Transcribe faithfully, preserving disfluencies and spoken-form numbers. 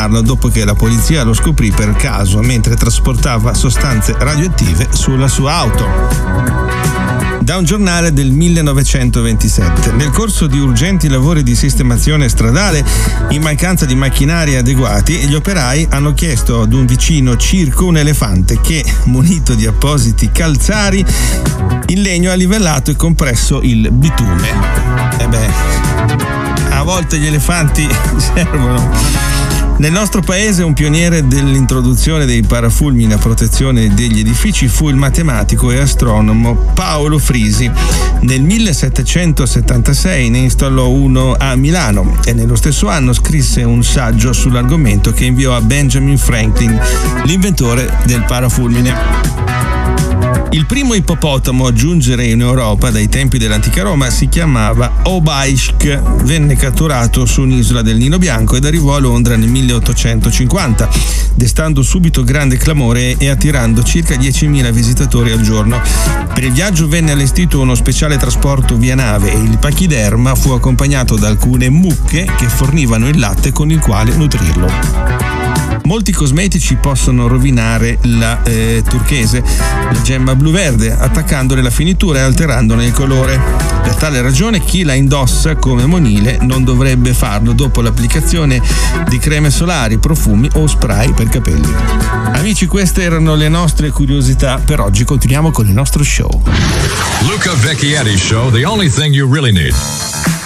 fermarlo dopo che la polizia lo scoprì per caso mentre trasportava sostanze radioattive sulla sua auto. Da un giornale del millenovecentoventisette. Nel corso di urgenti lavori di sistemazione stradale, in mancanza di macchinari adeguati, gli operai hanno chiesto ad un vicino circo un elefante che, munito di appositi calzari, in legno ha livellato e compresso il bitume. E beh, a volte gli elefanti servono. Nel nostro paese un pioniere dell'introduzione dei parafulmini a protezione degli edifici fu il matematico e astronomo Paolo Frisi. Nel millesettecentosettantasei ne installò uno a Milano e nello stesso anno scrisse un saggio sull'argomento che inviò a Benjamin Franklin, l'inventore del parafulmine. Il primo ippopotamo a giungere in Europa dai tempi dell'antica Roma si chiamava Obaisk, venne catturato su un'isola del Nilo Bianco ed arrivò a Londra nel milleottocentocinquanta, destando subito grande clamore e attirando circa diecimila visitatori al giorno. Per il viaggio venne allestito uno speciale trasporto via nave e il pachiderma fu accompagnato da alcune mucche che fornivano il latte con il quale nutrirlo. Molti cosmetici possono rovinare la eh, turchese, la gemma blu-verde, attaccandone la finitura e alterandone il colore. Per tale ragione chi la indossa come monile non dovrebbe farlo dopo l'applicazione di creme solari, profumi o spray per capelli. Amici, queste erano le nostre curiosità per oggi. Continuiamo con il nostro show. Luca Vecchietti Show, the only thing you really need.